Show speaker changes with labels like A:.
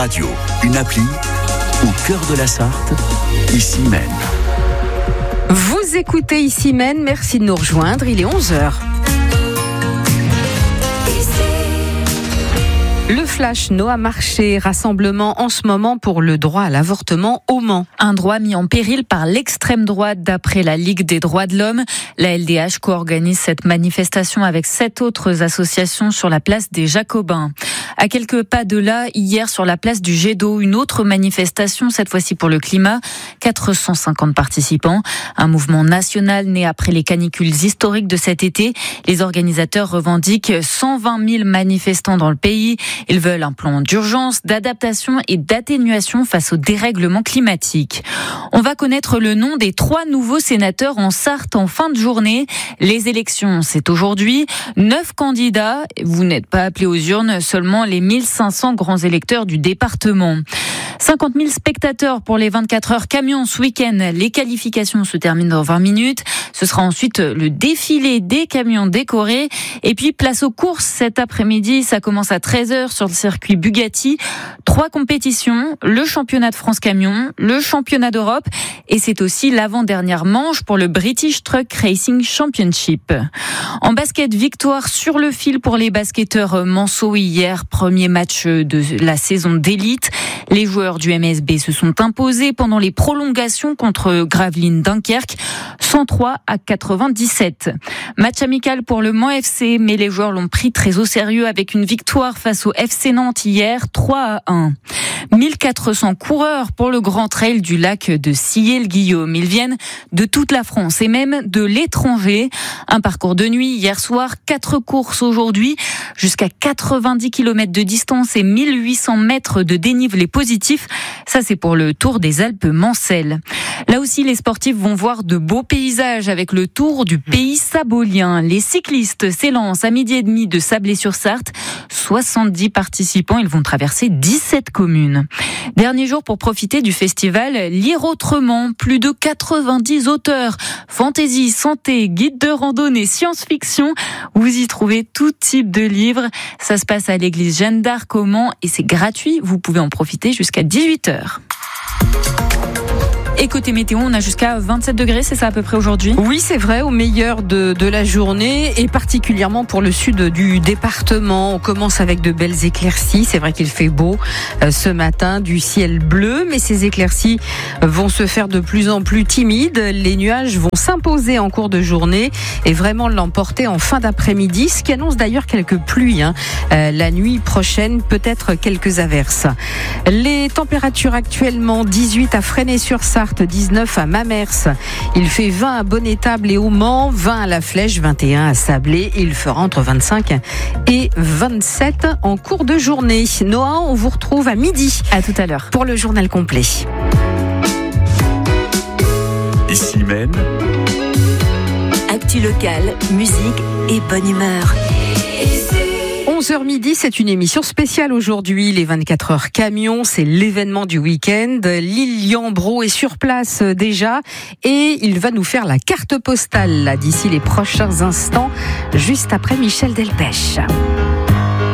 A: Radio, une appli au cœur de la Sarthe, ici même.
B: Vous écoutez Ici Maine, merci de nous rejoindre, il est 11h. Le Flash Noah Marché, rassemblement en ce moment pour le droit à l'avortement au Mans.
C: Un droit mis en péril par l'extrême droite d'après la Ligue des droits de l'homme. La LDH co-organise cette manifestation avec 7 autres associations sur la place des Jacobins. À quelques pas de là, hier sur la place du Jet d'eau, une autre manifestation, cette fois-ci pour le climat. 450 participants. Un mouvement national né après les canicules historiques de cet été. Les organisateurs revendiquent 120 000 manifestants dans le pays. Ils veulent un plan d'urgence, d'adaptation et d'atténuation face au dérèglement climatique. On va connaître le nom des 3 nouveaux sénateurs en Sarthe en fin de journée. Les élections, c'est aujourd'hui. 9 candidats. Vous n'êtes pas appelés aux urnes, seulement les 1500 grands électeurs du département. 50 000 spectateurs pour les 24 heures camions ce week-end. Les qualifications se terminent dans 20 minutes. Ce sera ensuite le défilé des camions décorés. Et puis, place aux courses cet après-midi. Ça commence à 13h sur le circuit Bugatti. 3 compétitions, le championnat de France camion, le championnat d'Europe. Et c'est aussi l'avant-dernière manche pour le British Truck Racing Championship. En basket, victoire sur le fil pour les basketteurs manceaux hier. Premier match de la saison d'élite. Les joueurs du MSB se sont imposés pendant les prolongations contre Gravelines Dunkerque, 103-97. Match amical pour le Mans FC, mais les joueurs l'ont pris très au sérieux avec une victoire face au FC Nantes hier, 3-1. 1400 coureurs pour le Grand Trail du lac de Sillé-le-Guillaume. Ils viennent de toute la France et même de l'étranger. Un parcours de nuit hier soir, 4 courses aujourd'hui, jusqu'à 90 km de distance et 1800 mètres de dénivelé positif. Ça, c'est pour le Tour des Alpes Mancelles. Là aussi, les sportifs vont voir de beaux paysages avec le Tour du Pays Sabolien. Les cyclistes s'élancent à 12h30 de Sablé-sur-Sarthe. 70 participants, ils vont traverser 17 communes. Dernier jour pour profiter du festival Lire autrement. Plus de 90 auteurs, fantaisie, santé, guide de randonnée, science-fiction. Vous y trouvez tout type de livres. Ça se passe à l'église Jeanne d'Arc au Mans et c'est gratuit. Vous pouvez en profiter jusqu'à 18h. Et côté météo, on a jusqu'à 27 degrés, c'est ça à peu près aujourd'hui ?
B: Oui, c'est vrai, au meilleur de la journée et particulièrement pour le sud du département. On commence avec de belles éclaircies. C'est vrai qu'il fait beau ce matin, du ciel bleu, mais ces éclaircies vont se faire de plus en plus timides. Les nuages vont s'imposer en cours de journée et vraiment l'emporter en fin d'après-midi, ce qui annonce d'ailleurs quelques pluies. La nuit prochaine, peut-être quelques averses. Les températures actuellement, 18 à Fresnay-sur-Sarthe, 19 à Mamers. Il fait 20 à Bonnet-Table et au Mans, 20 à La Flèche, 21 à Sablé. Il fera entre 25 et 27 en cours de journée. Noah, on vous retrouve à midi.
C: À tout à l'heure.
B: Pour le journal complet.
A: Ici même.
D: Actu locale, musique et bonne humeur.
B: 11h midi, c'est une émission spéciale aujourd'hui. Les 24 heures camions, c'est l'événement du week-end. Lilian Brault est sur place déjà et il va nous faire la carte postale là, d'ici les prochains instants, juste après Michel Delpech.